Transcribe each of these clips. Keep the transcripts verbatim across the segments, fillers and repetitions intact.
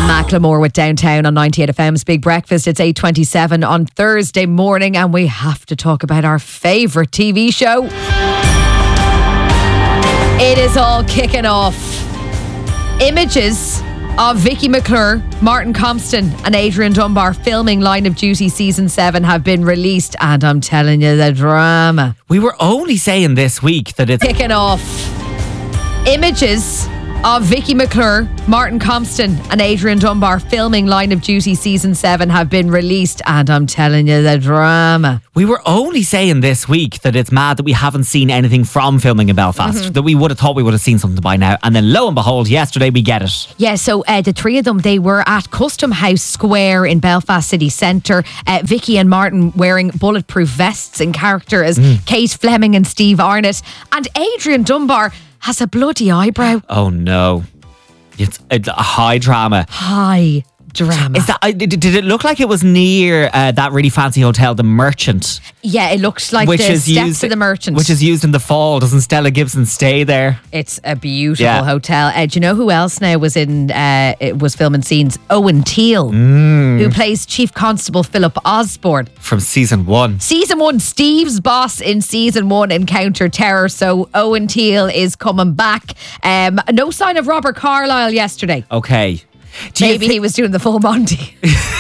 Macklemore with Downtown on ninety-eight F M's Big Breakfast. It's eight twenty-seven on Thursday morning and we have to talk about our favourite T V show. It is all kicking off. Images of Vicky McClure, Martin Compston and Adrian Dunbar filming Line of Duty Season seven have been released and I'm telling you, the drama. We were only saying this week that it's kicking off. Images of Vicky McClure, Martin Compston and Adrian Dunbar filming Line of Duty Season seven have been released and I'm telling you, the drama. We were only saying this week that it's mad that we haven't seen anything from filming in Belfast, mm-hmm. that we would have thought we would have seen something by now, and then lo and behold, yesterday we get it. Yeah, so uh, the three of them, they were at Custom House Square in Belfast City Centre. Uh, Vicky and Martin wearing bulletproof vests in character as mm. Kate Fleming and Steve Arnott, and Adrian Dunbar has a bloody eyebrow. Oh no. It's a, a high drama. High drama. Is that, did it look like it was near uh, that really fancy hotel, The Merchant? Yeah, it looked like which the is steps used, of The Merchant. Which is used in the fall. Doesn't Stella Gibson stay there? It's a beautiful yeah. hotel. Uh, do you know who else now was in, uh, it was filming scenes? Owen Teale, mm. who plays Chief Constable Philip Osborne. From season one. Season one, Steve's boss in season one encountered terror. So Owen Teale is coming back. Um, no sign of Robert Carlyle yesterday. Okay. Do Maybe th- he was doing the full Monty.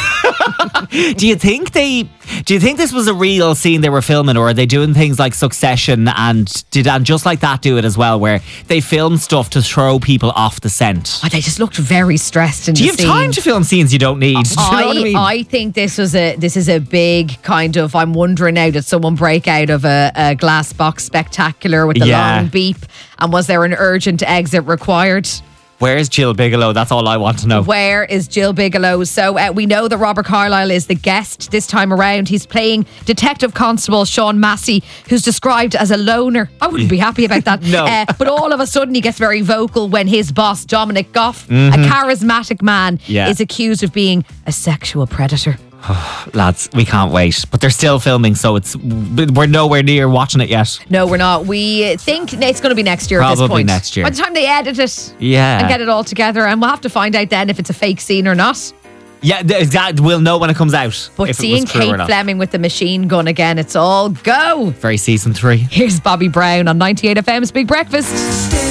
do you think they do you think this was a real scene they were filming, or are they doing things like Succession and did and just like that do it as well, where they film stuff to throw people off the scent? Oh, they just looked very stressed in do the you have scene. time to film scenes you don't need? Do you I, know what I mean? I think this was a this is a big kind of, I'm wondering now, did someone break out of a, a glass box spectacular with the yeah. long beep, and was there an urgent exit required? Where's Jill Bigelow? That's all I want to know. Where is Jill Bigelow? So uh, we know that Robert Carlyle is the guest this time around. He's playing Detective Constable Sean Massey, who's described as a loner. I wouldn't be happy about that. no. Uh, but all of a sudden he gets very vocal when his boss, Dominic Goff, mm-hmm. a charismatic man, yeah. is accused of being a sexual predator. Lads, we can't wait. But they're still filming, so it's we're nowhere near watching it yet. No, we're not. We think it's going to be next year Probably at this point. next year. By the time they edit it yeah. and get it all together, and we'll have to find out then if it's a fake scene or not. Yeah, exactly. We'll know when it comes out. But if seeing Kate Fleming with the machine gun again, it's all go. Very season three. Here's Bobby Brown on ninety-eight F M's Big Breakfast.